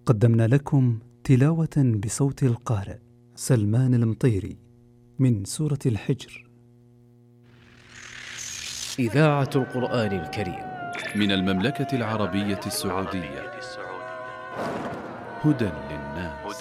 قدمنا لكم تلاوة بصوت القارئ سلمان المطيري من سورة الحجر. إذاعة القرآن الكريم من المملكة العربية السعودية. هدى للناس.